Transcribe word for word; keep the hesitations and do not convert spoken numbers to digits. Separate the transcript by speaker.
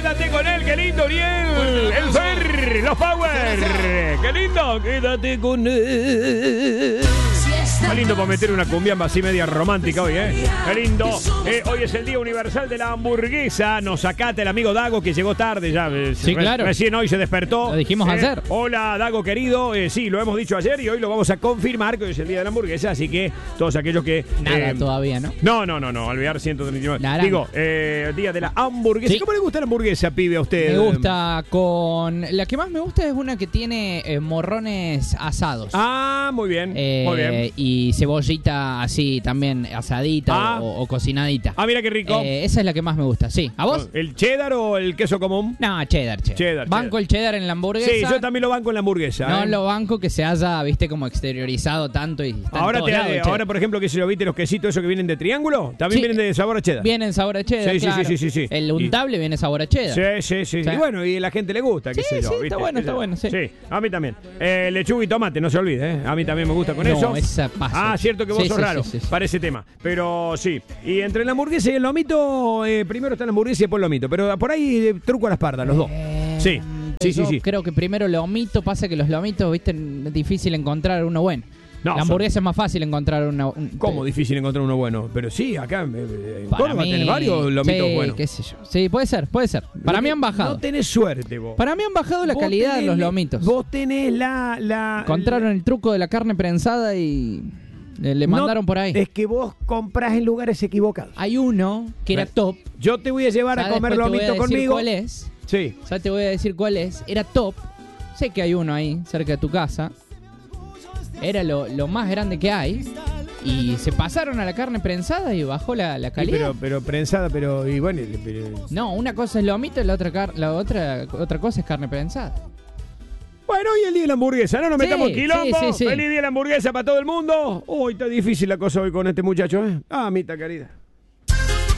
Speaker 1: Quédate con él, qué lindo, Uriel. El Fer, los Power. Qué lindo, quédate con él. Qué lindo para meter una cumbiamba así media romántica hoy, ¿eh? Qué lindo. Eh, hoy es el Día Universal de la Hamburguesa. Nos acata el amigo Dago, que llegó tarde ya. Eh,
Speaker 2: Sí,
Speaker 1: re
Speaker 2: claro.
Speaker 1: Recién hoy se despertó.
Speaker 2: Lo dijimos
Speaker 1: Eh,
Speaker 2: ayer.
Speaker 1: Hola, Dago querido. Eh, sí, lo hemos dicho ayer y hoy lo vamos a confirmar que hoy es el Día de la Hamburguesa. Así que todos aquellos que...
Speaker 2: Nada
Speaker 1: eh,
Speaker 2: todavía, ¿no?
Speaker 1: No, no, no, no. Olvidar ciento treinta y nueve.
Speaker 2: Naranja.
Speaker 1: Digo, eh, Día de la Hamburguesa.
Speaker 2: Sí.
Speaker 1: ¿Cómo le gusta la hamburguesa, pibe, a usted?
Speaker 2: Me gusta con... La que más me gusta es una que tiene eh, morrones asados.
Speaker 1: Ah, muy bien.
Speaker 2: Eh,
Speaker 1: muy bien.
Speaker 2: Y cebollita así también asadita
Speaker 1: Ah.
Speaker 2: o, o cocinadita.
Speaker 1: Ah, mira qué rico.
Speaker 2: Eh, esa es la que más me gusta, sí. ¿A vos?
Speaker 1: ¿El cheddar o el queso común?
Speaker 2: No, cheddar, cheddar.
Speaker 1: Cheddar,
Speaker 2: Banco
Speaker 1: cheddar.
Speaker 2: el cheddar en la hamburguesa.
Speaker 1: Sí, yo también lo banco en la hamburguesa.
Speaker 2: No
Speaker 1: ¿eh?
Speaker 2: lo banco que se haya, viste, como exteriorizado tanto y está en
Speaker 1: Ahora,
Speaker 2: todos
Speaker 1: te,
Speaker 2: lados el cheddar.
Speaker 1: ahora, por ejemplo, que se lo viste los quesitos esos que vienen de triángulo, también
Speaker 2: Sí.
Speaker 1: vienen de sabor a cheddar.
Speaker 2: Viene en sabor a cheddar,
Speaker 1: Sí, sí,
Speaker 2: claro.
Speaker 1: sí, sí, sí.
Speaker 2: El untable viene sabor a cheddar.
Speaker 1: Sí, sí, sí,
Speaker 2: Sí.
Speaker 1: Y bueno, y a la gente le gusta, qué
Speaker 2: Sí,
Speaker 1: sé yo.
Speaker 2: sí,
Speaker 1: ¿viste?
Speaker 2: está bueno,
Speaker 1: Qué
Speaker 2: está
Speaker 1: sé yo.
Speaker 2: bueno, sí.
Speaker 1: Sí, a mí también. Eh, lechuga y tomate, no se olvide, ¿eh? A mí también me gusta con
Speaker 2: No,
Speaker 1: eso.
Speaker 2: esa pasa.
Speaker 1: Ah, cierto que vos
Speaker 2: Sí,
Speaker 1: sos
Speaker 2: sí,
Speaker 1: raro
Speaker 2: sí, sí, sí.
Speaker 1: para ese tema. Pero sí. Y entre la hamburguesa y el lomito, eh, primero está la hamburguesa y después el lomito. Pero por ahí eh, truco a la espalda, los dos.
Speaker 2: Eh,
Speaker 1: Sí, sí, sí,
Speaker 2: yo
Speaker 1: sí.
Speaker 2: Creo que primero lomito, pasa que los lomitos, viste, es difícil encontrar uno bueno.
Speaker 1: No,
Speaker 2: la hamburguesa es más fácil encontrar una. Un,
Speaker 1: ¿Cómo difícil encontrar uno bueno? Pero sí, acá eh, en
Speaker 2: Para
Speaker 1: Córdoba
Speaker 2: mí-
Speaker 1: tenés varios lomitos
Speaker 2: sí,
Speaker 1: buenos.
Speaker 2: qué sé yo. Sí, puede ser, puede ser. Para
Speaker 1: No
Speaker 2: mí
Speaker 1: te-
Speaker 2: han bajado.
Speaker 1: No tenés suerte vos.
Speaker 2: Para mí han bajado la
Speaker 1: Vos
Speaker 2: calidad de
Speaker 1: tenés-
Speaker 2: los lomitos.
Speaker 1: Vos tenés la... la
Speaker 2: Encontraron el truco de la carne prensada y le, le
Speaker 1: No,
Speaker 2: mandaron por ahí.
Speaker 1: Es que vos comprás en lugares equivocados.
Speaker 2: Hay uno que era
Speaker 1: Bueno,
Speaker 2: top.
Speaker 1: Yo te voy a llevar a
Speaker 2: Ya
Speaker 1: comer
Speaker 2: después te voy a
Speaker 1: lomito
Speaker 2: decir
Speaker 1: conmigo.
Speaker 2: ¿Cuál es?
Speaker 1: Sí.
Speaker 2: Ya te voy a decir cuál es. Era top. Sé que hay uno ahí, cerca de tu casa. Era lo, lo más grande que hay. Y se pasaron a la carne prensada y bajó la, la
Speaker 1: Sí,
Speaker 2: calidad.
Speaker 1: pero, pero prensada, pero... Y bueno, pero-
Speaker 2: No, una cosa es lomito y la otra, car- la otra, otra cosa es carne prensada.
Speaker 1: Bueno, hoy es el día de la hamburguesa, no nos
Speaker 2: Sí,
Speaker 1: metamos en quilombo.
Speaker 2: sí, sí, sí.
Speaker 1: Feliz día de la hamburguesa para todo el mundo. Uy, está difícil la cosa hoy con este muchacho, ¿eh? Ah, mitad querida.